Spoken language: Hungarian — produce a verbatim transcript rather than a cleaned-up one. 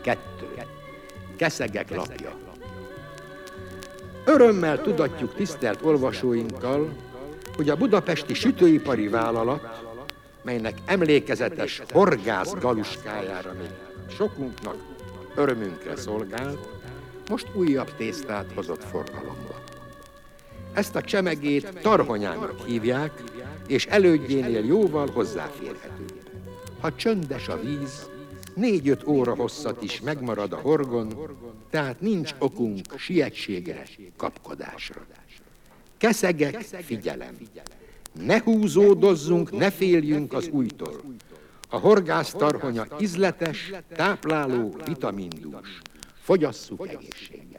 kettő. Keszegek lapja. Örömmel tudatjuk tisztelt olvasóinkkal, hogy a budapesti sütőipari vállalat, melynek emlékezetes horgász galuskájára még sokunknak örömünkre szolgál, most újabb tésztát hozott forgalomba. Ezt a csemegét tarhonyának hívják, és elődjénél jóval hozzáférhető. Ha csöndes a víz, négy-öt óra hosszat is megmarad a horgon, tehát nincs okunk sietségre, kapkodásra. Keszegek, figyelem! Ne húzódozzunk, ne féljünk az újtól. A horgász tarhonya ízletes, tápláló, vitamindús. Fogyasszuk egészségét.